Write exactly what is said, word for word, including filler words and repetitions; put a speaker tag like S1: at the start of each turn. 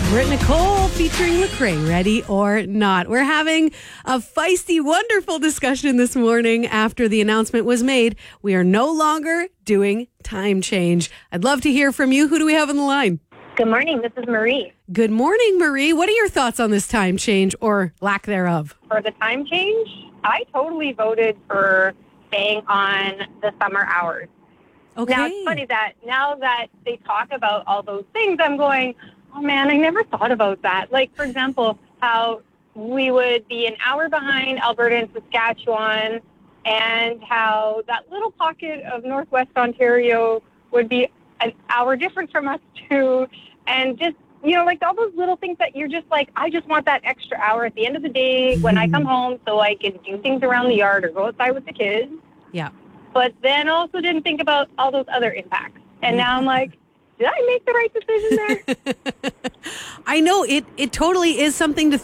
S1: Britt Nicole featuring Lecrae, Ready or Not. We're having a feisty, wonderful discussion this morning after the announcement was made. We are no longer doing time change. I'd love to hear from you. Who do we have on the line?
S2: Good morning. This is Marie.
S1: Good morning, Marie. What are your thoughts on this time change or lack thereof?
S2: For the time change, I totally voted for staying on the summer hours.
S1: Okay.
S2: Now, it's funny that now that they talk about all those things, I'm going, oh, man, I never thought about that. Like, for example, how we would be an hour behind Alberta and Saskatchewan, and how that little pocket of Northwest Ontario would be an hour different from us, too. And just, you know, like all those little things that you're just like, I just want that extra hour at the end of the day when I come home so I can do things around the yard or go outside with the kids.
S1: Yeah.
S2: But then also didn't think about all those other impacts. And now I'm like, did I make the right decision there?
S1: I know it, it totally is something to